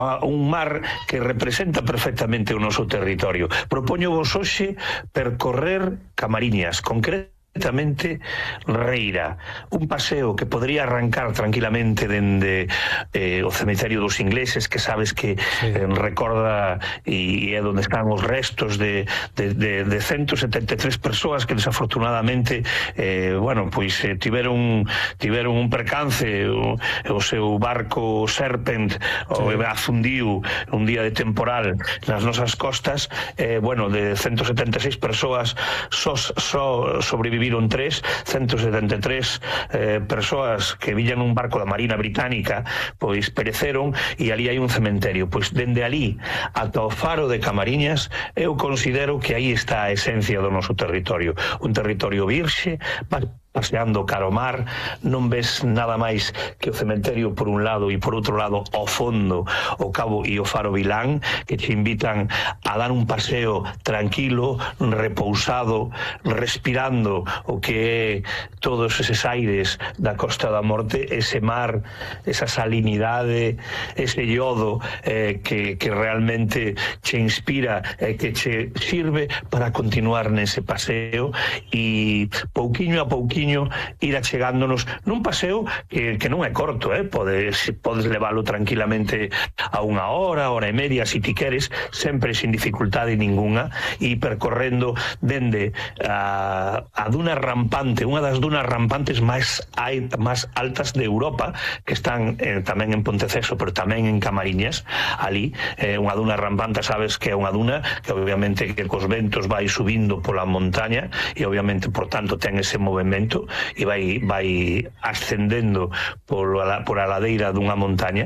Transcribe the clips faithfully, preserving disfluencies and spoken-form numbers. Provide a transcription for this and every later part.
un mar que representa perfectamente o noso territorio. Propoño vos hoxe percorrer Camariñas, concretamente Concretamente Reira, un paseo que podría arrancar tranquilamente dende eh, o cemiterio dos ingleses, que sabes que sí. eh, recorda e é onde están os restos de, de, de, de ciento setenta e tres persoas que desafortunadamente eh, bueno, pois eh, tiveron tiveron un percance, o, o seu barco Serpent sí. o afundiu un día de temporal nas nosas costas, eh, bueno, de ciento setenta e seis persoas só so, so sobreviviron viviron tres, ciento setenta e tres eh, persoas que villan un barco da Marina Británica, pois pereceron, e ali hai un cementerio. Pois dende ali ata o faro de Camariñas eu considero que aí está a esencia do noso territorio, un territorio virxe, paseando cara ao mar, non ves nada máis que o cementerio por un lado e por outro lado ao fondo o cabo e o faro Vilán, que te invitan a dar un paseo tranquilo, repousado, respirando o que é todos eses aires da Costa da Morte, ese mar, esa salinidade, ese iodo eh, que, que realmente che inspira e eh, que che sirve para continuar nese paseo e pouquiño a pouquiño ir achegándonos nun paseo que, que non é corto, eh? podes, podes leválo tranquilamente a unha hora, hora e media, se ti queres, sempre sin dificultade ninguna, e percorrendo dende a, a duna rampante, unha das dunas rampantes máis, máis altas de Europa, que están eh, tamén en Ponteceso, pero tamén en Camariñas, ali, eh, unha duna rampante, sabes que é unha duna que obviamente que cos ventos vai subindo pola montaña e obviamente, por tanto, ten ese movimento e vai, vai ascendendo por a, por a ladeira dunha montaña,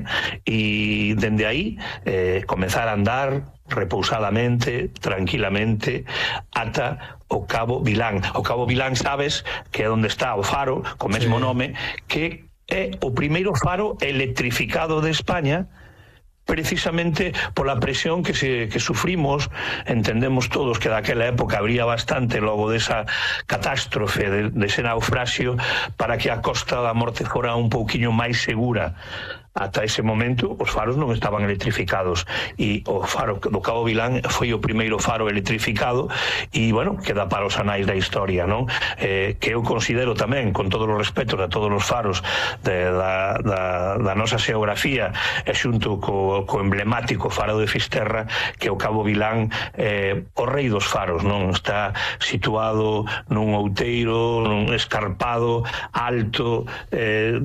e dende aí eh, comezar a andar repousadamente, tranquilamente, ata o cabo Vilán. O cabo Vilán, sabes que é onde está o faro, co mesmo sí. nome, que é o primeiro faro electrificado de España, precisamente pola presión que, se, que sufrimos. Entendemos todos que daquela época habría bastante logo desa catástrofe, de, dese naufraxio, para que a Costa da Morte fora un pouquiño máis segura. Ata ese momento os faros non estaban electrificados, e o faro do Cabo Vilán foi o primeiro faro electrificado, e, bueno, queda para os anais da historia, non? Eh, que eu considero tamén, con todos os respetos a todos os faros de, da, da, da nosa xeografía, e xunto co, co emblemático faro de Fisterra, que o Cabo Vilán eh, o rei dos faros, non? Está situado nun outeiro, nun escarpado alto, eh,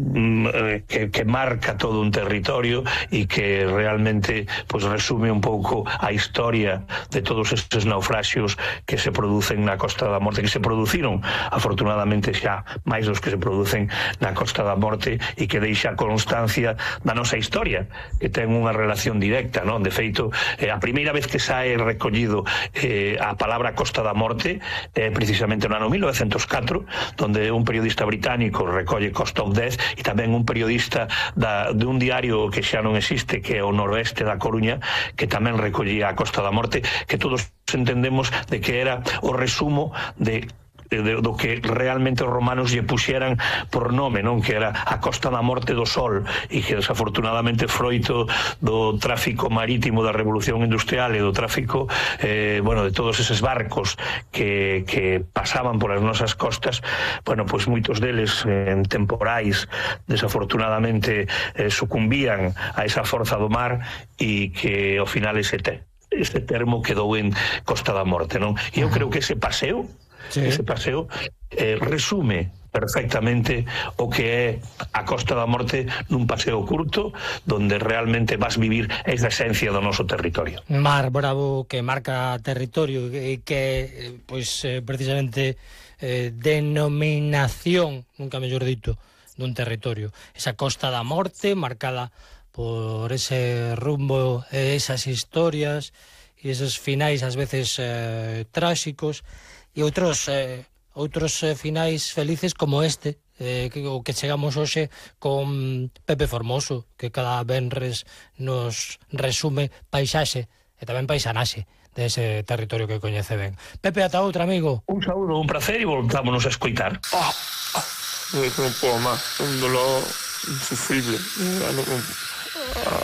que, que marca todo un territorio e que realmente pues, resume un pouco a historia de todos estes naufraxios que se producen na Costa da Morte, que se produciron afortunadamente xa máis dos que se producen na Costa da Morte, e que deixa constancia da nosa historia, que ten unha relación directa, non? De feito, eh, a primeira vez que sae recollido eh, a palabra Costa da Morte é eh, precisamente no ano mil novecentos catro, donde un periodista británico recolle Cost of Death, e tamén un periodista da, de un diario que xa non existe, que é o Noroeste da Coruña, que tamén recollía a Costa da Morte, que todos entendemos de que era o resumo de De, do que realmente os romanos lle puxeran por nome, non? Que era a Costa da Morte do Sol, e que desafortunadamente froito do tráfico marítimo da Revolución Industrial e do tráfico eh, bueno, de todos eses barcos que, que pasaban polas nosas costas, bueno, pois moitos deles en temporais desafortunadamente eh, sucumbían a esa forza do mar, e que ao final ese, te, ese termo quedou en Costa da Morte, non? E eu creo que ese paseo Sí. ese paseo eh, resume perfectamente o que é a Costa da Morte nun paseo curto, donde realmente vas vivir esa esencia do noso territorio. Mar bravo que marca territorio e que, pois, eh, precisamente eh, denominación, nunca mellor dito, dun territorio. Esa Costa da Morte marcada por ese rumbo, esas historias e esos finais ás veces eh, tráxicos, e outros eh, outros eh, finais felices como este, eh, que, o que chegamos hoxe con Pepe Formoso, que cada venres nos resume paisaxe e tamén paisanaxe dese territorio que coñece ben. Pepe, ata outra, amigo. Un saúdo, un placer, e voltámonos a escoitar. Ah, ah, non podo máis, un dolor insufrible. Ah,